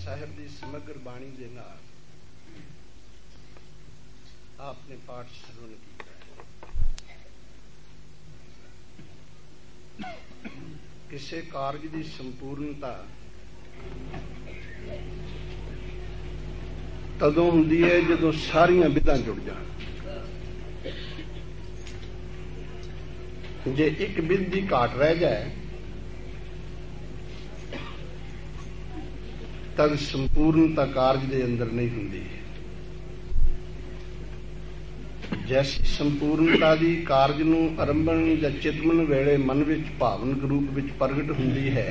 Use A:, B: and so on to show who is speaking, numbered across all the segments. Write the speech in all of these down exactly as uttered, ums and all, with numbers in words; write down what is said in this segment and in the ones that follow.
A: ਸਾਹਿਬ ਦੀ ਸਮਗਰ ਬਾਣੀ ਦੇ ਨਾਲ आपने पाठ श्रवण किया। किसी कारज की संपूर्णता तदों हुंदी है जदों सारियां विधां जुड़ जाण। जे एक विध की घाट रह जाए तद संपूर्णता कारज के अंदर नहीं हुंदी। जैसी संपूर्णता की कारज नूं आरंभण या चितमन वेले मन विच भावनक रूप विच प्रगट हुंदी है,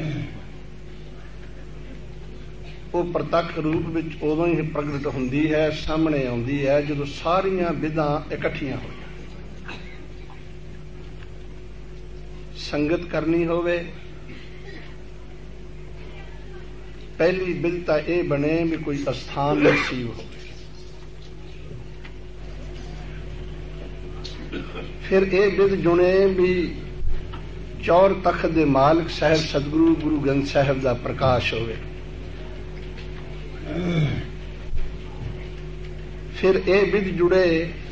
A: वो प्रतख रूप विच उदों ही प्रगट हुंदी है, सामने आउंदी है जदों सारियां विधां इकट्ठियां हो जाण। संगत करनी होवे, पहली विध तां इह बने भी कोई अस्थान नसीब हो। फिर ये विध जुने भी चौर तख्त दे मालिक साहब सतगुरु गुरु ग्रंथ साहब का प्रकाश होवे। फिर ये विध जुड़े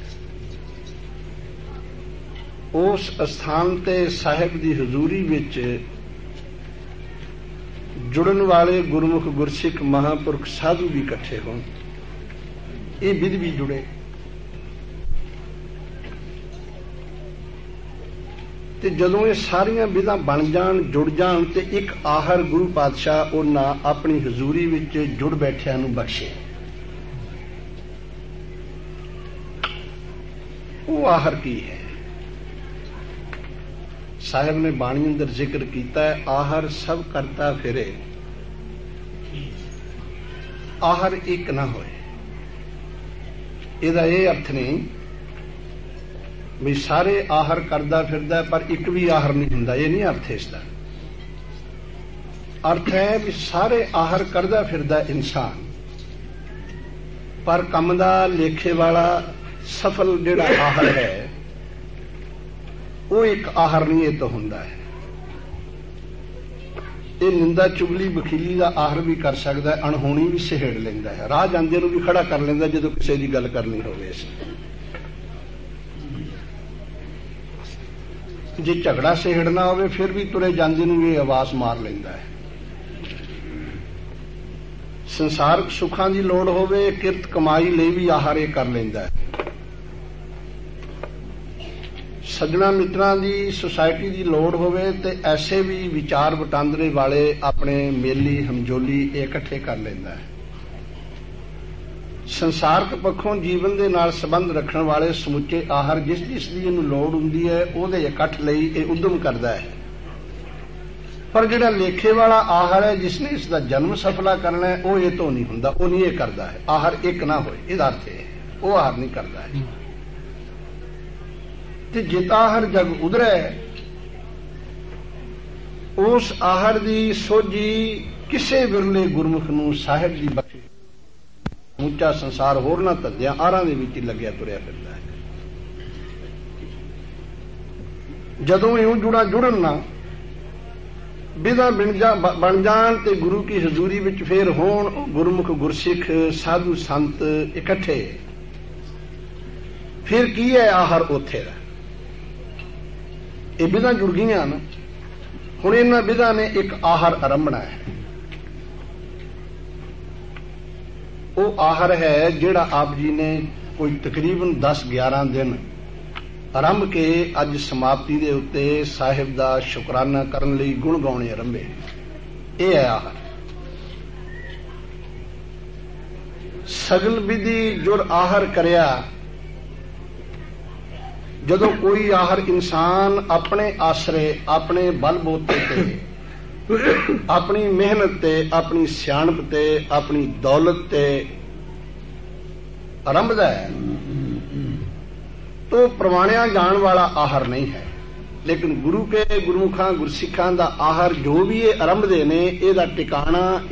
A: उस स्थान ते साहिब दी हजूरी विच जुड़न वाले गुरमुख गुरसिख महापुरख साधु भी इकट्ठे होण, ये विध भी जुड़े। ते जदों ये सारियां विधां बन जाण जुड़ जाण ते एक आहर गुरु पातशाह उन्हां अपनी हजूरी विच जुड़ बैठियां नूं बख्शे। वो आहर की है? साहिब ने बाणी अंदर जिक्र कीता है, आहर सब करता फिरे, आहर एक ना होए। इहदा ये अर्थ नहीं भी सारे आहर करदा फिरदा पर एक भी आहर नहीं हुंदा, ये नहीं अर्थ है इसका। अर्थ है भी सारे आहर करदा फिरदा इंसान पर कम दा लेखे वाला सफल जिहड़ा आहर है वो एक आहर नहीं ये तो हुंदा है। ये निंदा चुगली वखीली का आहर भी कर सकदा है, अणहोणी भी सहेड़ लैंदा है, राह जांदे नूं भी खड़ा कर लैंदा जदों किसी दी गल करनी होवे। जे झगड़ा सहेड़ना होवे फिर भी तुरे जांदे नूं ये आवाज मार लैंदा है। संसारक सुखां दी लोड़ होवे किरत कमाई लई भी आहार कर लैंदा है। सज्जणा मित्रां दी सोसाइटी दी लोड़ होवे ते ऐसे भी विचार वटांदरे वाले अपने मेली हमजोली इकट्ठे कर लैंदा है। संसारक पक्षों जीवन दे नाल संबंध रखण वाले समुचे आहर जिस जिस दी इहनूं लोड़ हुंदी है उहदे इकट्ठ लई इह उद्यम करदा है। पर जिहड़ा लेखे वाला आहर है जिसने इसका जन्म सफला करना है वो ये तो नहीं हुंदा, वो नहीं ये करदा है। आहर एक ना होए इहदा अर्थ है वो आहर नहीं करदा है। ते जित आहर जग उधरे उस आहर दी सोझी किसे विरले गुरमुख नूं साहिब दी बख्शे ऊंचा संसार होर ना धंधियां आरां दे विच लग्या तुरिया फिरदा है। जदों इउं जुड़ा जुड़न ना विधां बन जाण ते गुरु की हजूरी विच फेर होण गुरमुख गुरसिख साधु संत इकट्ठे, फिर की है आहर उत्थे दा। ये विधां जुड़ गईयां ना, हुण इन्हां विधां ने एक आहर आरंभना है। वो आहर है जिहड़ा आप जी ने कोई तकरीबन दस ग्यारह दिन आरंभ के अज समाप्ति दे उत्ते साहिब दा शुकराना करन लई गुण गाउणे आरंभे। ये है आहर। सगल विधि जुड़ आहर करिया। जदों कोई आहर इंसान अपने आसरे अपने बलबोते ते अपनी मेहनत ते अपनी सियाणप ते अपनी दौलत ते आरंभदा है तो प्रवाणिया जाण वाला आहर नहीं है। लेकिन गुरु के गुरमुखां गुरसिखां दा आहर जो भी ये आरंभदे ने इहदा टिकाणा